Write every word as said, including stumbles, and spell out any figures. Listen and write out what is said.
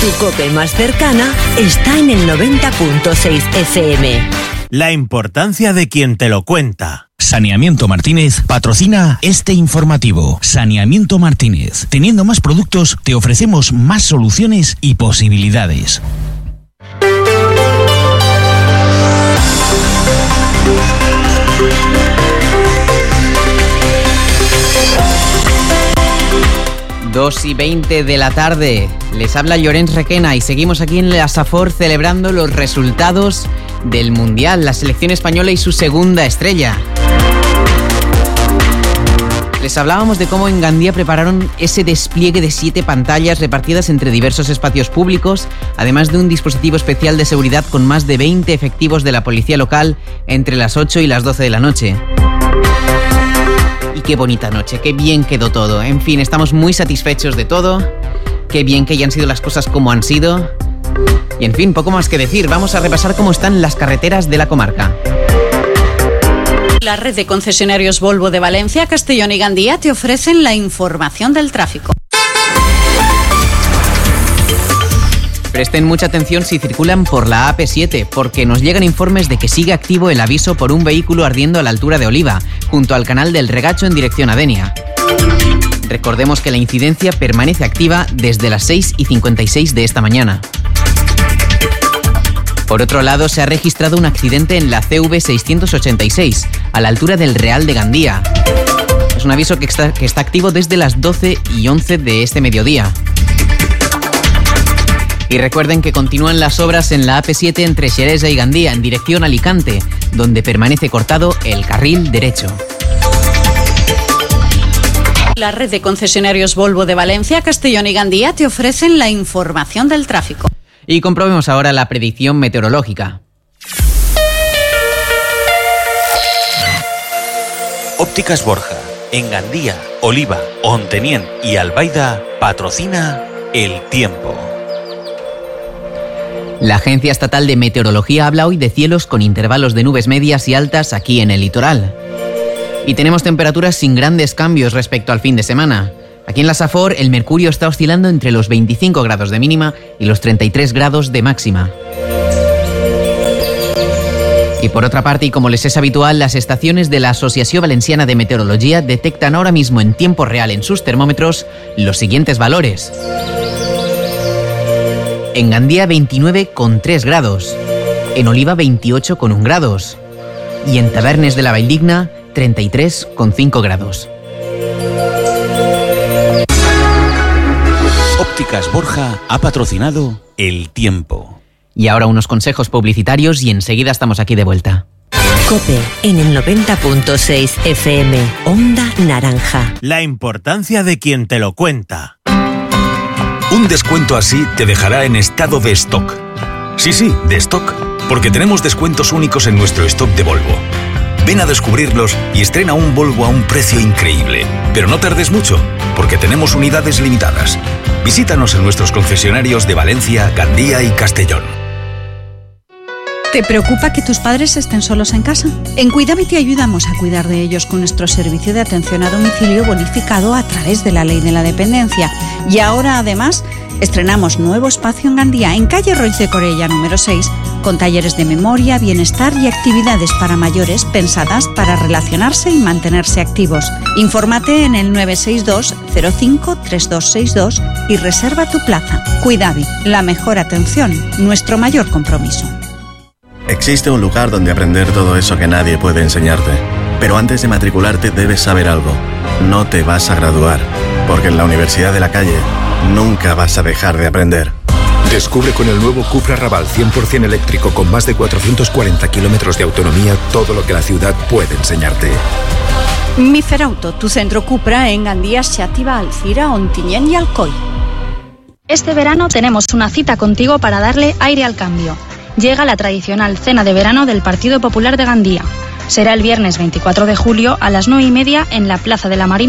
Tu COPE más cercana está en el noventa punto seis F M. La importancia de quien te lo cuenta. Saneamiento Martínez patrocina este informativo. Saneamiento Martínez. Teniendo más productos, te ofrecemos más soluciones y posibilidades. dos y veinte de la tarde. Les habla Llorenç Requena y seguimos aquí en la Safor celebrando los resultados del Mundial, la selección española y su segunda estrella. Les hablábamos de cómo en Gandía prepararon ese despliegue de siete pantallas repartidas entre diversos espacios públicos, además de un dispositivo especial de seguridad con más de veinte efectivos de la policía local entre las ocho y las doce de la noche. Y qué bonita noche, qué bien quedó todo. En fin, estamos muy satisfechos de todo. Qué bien que hayan sido las cosas como han sido. Y en fin, poco más que decir. Vamos a repasar cómo están las carreteras de la comarca. La red de concesionarios Volvo de Valencia, Castellón y Gandía te ofrecen la información del tráfico. Presten mucha atención si circulan por la A P siete, porque nos llegan informes de que sigue activo el aviso por un vehículo ardiendo a la altura de Oliva, junto al canal del Regacho en dirección a Denia. Recordemos que la incidencia permanece activa desde las seis y cincuenta y seis de esta mañana. Por otro lado, se ha registrado un accidente en la C V seiscientos ochenta y seis, a la altura del Real de Gandía. Es un aviso que está, que está activo desde las doce y once de este mediodía. Y recuerden que continúan las obras en la A P siete entre Xeresa y Gandía, en dirección a Alicante, donde permanece cortado el carril derecho. La red de concesionarios Volvo de Valencia, Castellón y Gandía te ofrecen la información del tráfico. Y comprobemos ahora la predicción meteorológica. Ópticas Borja, en Gandía, Oliva, Ontenien y Albaida, patrocina el tiempo. La Agencia Estatal de Meteorología habla hoy de cielos con intervalos de nubes medias y altas aquí en el litoral. Y tenemos temperaturas sin grandes cambios respecto al fin de semana. Aquí en la Safor el mercurio está oscilando entre los veinticinco grados de mínima y los treinta y tres grados de máxima. Y por otra parte, y como les es habitual, las estaciones de la Asociación Valenciana de Meteorología detectan ahora mismo en tiempo real en sus termómetros los siguientes valores. En Gandía veintinueve coma tres grados, en Oliva veintiocho coma uno grados y en Tabernes de la Valldigna treinta y tres coma cinco grados. Ópticas Borja ha patrocinado el tiempo. Y ahora unos consejos publicitarios y enseguida estamos aquí de vuelta. COPE en el noventa punto seis F M, Onda Naranja. La importancia de quien te lo cuenta. Un descuento así te dejará en estado de stock. Sí, sí, de stock, porque tenemos descuentos únicos en nuestro stock de Volvo. Ven a descubrirlos y estrena un Volvo a un precio increíble. Pero no tardes mucho, porque tenemos unidades limitadas. Visítanos en nuestros concesionarios de Valencia, Gandía y Castellón. ¿Te preocupa que tus padres estén solos en casa? En Cuidame te ayudamos a cuidar de ellos con nuestro servicio de atención a domicilio bonificado a través de la Ley de la Dependencia. Y ahora, además, estrenamos nuevo espacio en Gandía, en calle Roig de Corella número seis, con talleres de memoria, bienestar y actividades para mayores pensadas para relacionarse y mantenerse activos. Infórmate en el nueve seis dos cero cinco tres dos seis dos y reserva tu plaza. Cuidame, la mejor atención, nuestro mayor compromiso. Existe un lugar donde aprender todo eso que nadie puede enseñarte. Pero antes de matricularte debes saber algo. No te vas a graduar, porque en la Universidad de la Calle nunca vas a dejar de aprender. Descubre con el nuevo Cupra Raval cien por ciento eléctrico con más de cuatrocientos cuarenta kilómetros de autonomía todo lo que la ciudad puede enseñarte. Miferauto, tu centro Cupra en Gandía, Xàtiva, Alcira, Ontinyent y Alcoi. Este verano tenemos una cita contigo para darle aire al cambio. Llega la tradicional cena de verano del Partido Popular de Gandía. Será el viernes veinticuatro de julio a las nueve y media en la Plaza de la Marina